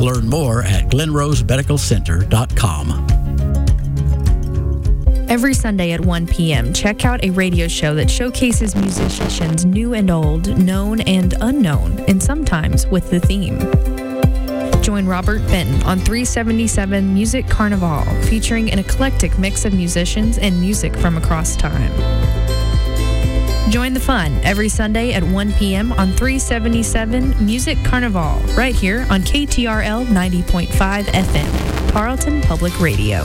Learn more at glenrosemedicalcenter.com. Every Sunday at 1 p.m., check out a radio show that showcases musicians new and old, known and unknown, and sometimes with the theme. Join Robert Benton on 377 Music Carnival, featuring an eclectic mix of musicians and music from across time. Join the fun every Sunday at 1 p.m. on 377 Music Carnival, right here on KTRL 90.5 FM, Carlton Public Radio.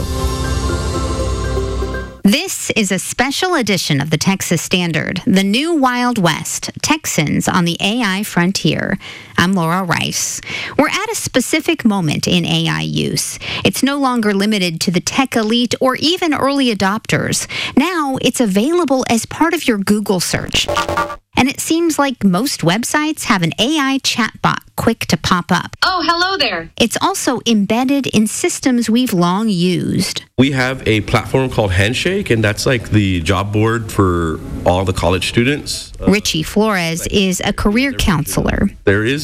This is a special edition of the Texas Standard, the new Wild West, Texans on the AI frontier. I'm Laura Rice. We're at a specific moment in AI use. It's no longer limited to the tech elite or even early adopters. Now it's available as part of your Google search. And it seems like most websites have an AI chatbot quick to pop up. Oh, hello there. It's also embedded in systems we've long used. We have a platform called Handshake, and that's like the job board for all the college students. Richie Flores is a career counselor. There is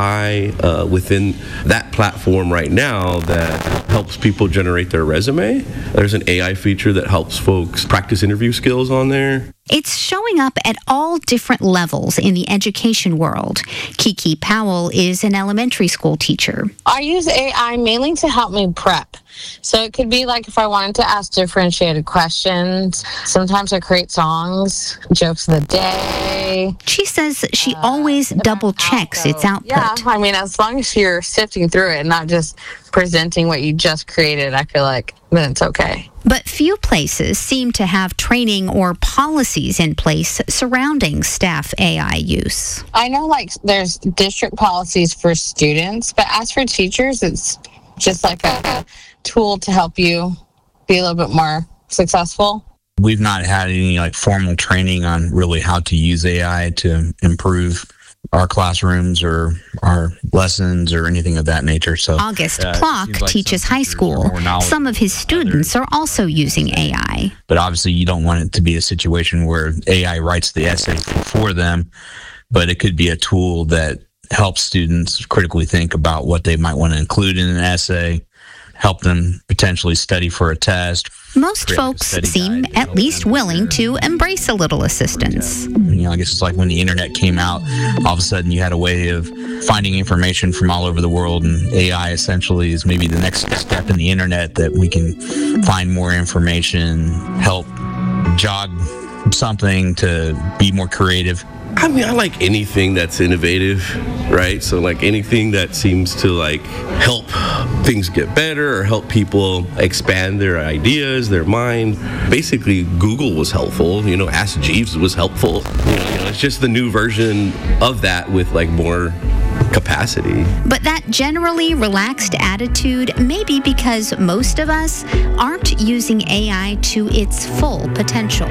AI within that platform right now that helps people generate their resume. There's an AI feature that helps folks practice interview skills on there. It's showing up at all different levels in the education world. Kiki Powell is an elementary school teacher. I use AI mainly to help me prep. So it could be like if I wanted to ask differentiated questions. Sometimes I create songs, jokes of the day. She says she always double checks its output. Yeah, I mean, as long as you're sifting through it and not just presenting what you just created, I feel like then it's okay. But few places seem to have training or policies in place surrounding staff AI use. I know like there's district policies for students, but as for teachers, it's just like a tool to help you be a little bit more successful. We've not had any like formal training on really how to use AI to improve our classrooms or our lessons or anything of that nature. So August Plock teaches high school. Some of his students are also using AI. But obviously you don't want it to be a situation where AI writes the essay for them, but it could be a tool that helps students critically think about what they might want to include in an essay, help them potentially study for a test. Most folks seem at least willing to embrace a little assistance. You know, I guess it's like when the internet came out, all of a sudden you had a way of finding information from all over the world, and AI essentially is maybe the next step in the internet that we can find more information, help jog something to be more creative. I mean, I like anything that's innovative, right? So like anything that seems to like help things get better or help people expand their ideas, their mind. Basically, Google was helpful. You know, Ask Jeeves was helpful. You know, it's just the new version of that with like more capacity. But that generally relaxed attitude may be because most of us aren't using AI to its full potential.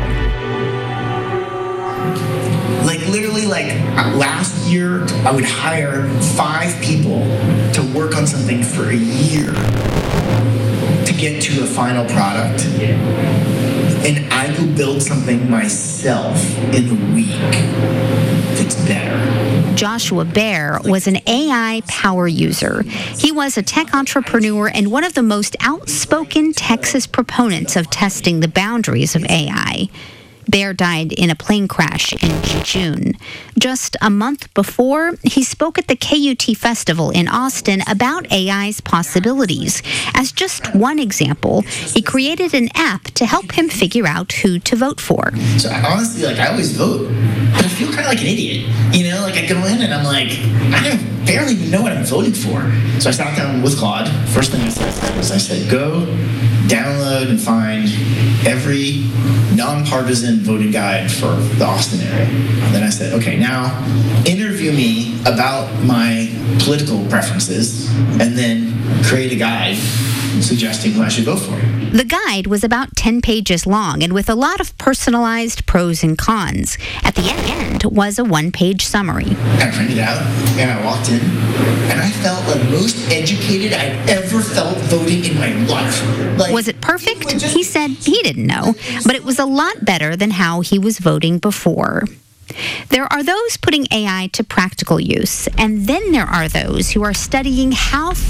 Like literally, like last year, I would hire 5 people to work on something for a year to get to a final product. And I will build something myself in a week that's better. Joshua Baer was an AI power user. He was a tech entrepreneur and one of the most outspoken Texas proponents of testing the boundaries of AI. Baer died in a plane crash in June. Just a month before, he spoke at the KUT Festival in Austin about AI's possibilities. As just one example, he created an app to help him figure out who to vote for. So honestly, like I always vote, but I feel kind of like an idiot. You know, like I go in and I'm like, I barely even know what I'm voting for. So I sat down with Claude. First thing I said was, I said, go download and find every nonpartisan voting guide for the Austin area. And then I said, okay, now interview me about my political preferences and then create a guide suggesting who I should vote for. The guide was about 10 pages long and with a lot of personalized pros and cons. At the end was a one-page summary. I printed it out and I walked in and I felt the most educated I'd ever felt voting in my life. Like, was it perfect? He said he didn't know, but it was a lot better than how he was voting before. There are those putting AI to practical use, and then there are those who are studying how